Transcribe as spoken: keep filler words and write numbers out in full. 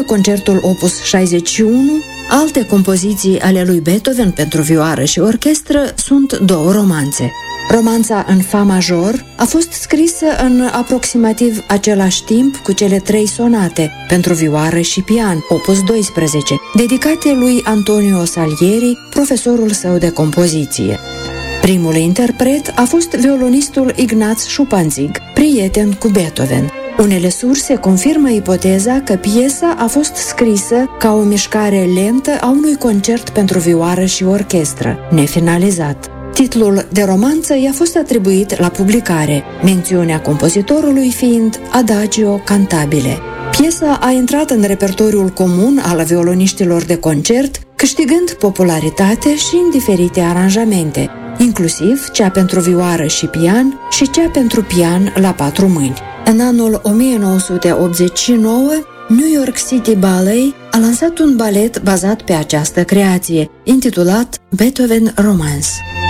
concertul opus șaizeci și unu, alte compoziții ale lui Beethoven pentru vioară și orchestră sunt două romanțe. Romanța în fa major a fost scrisă în aproximativ același timp cu cele trei sonate pentru vioară și pian, opus doisprezece, dedicate lui Antonio Salieri, profesorul său de compoziție. Primul interpret a fost violonistul Ignaz Schupanzig, prieten cu Beethoven. Unele surse confirmă ipoteza că piesa a fost scrisă ca o mișcare lentă a unui concert pentru vioară și orchestră, nefinalizat. Titlul de romanță i-a fost atribuit la publicare, mențiunea compozitorului fiind Adagio cantabile. Piesa a intrat în repertoriul comun al violoniștilor de concert, câștigând popularitate și în diferite aranjamente, inclusiv cea pentru vioară și pian și cea pentru pian la patru mâini. În anul o mie nouă sute optzeci și nouă, New York City Ballet a lansat un balet bazat pe această creație, intitulat Beethoven Romance.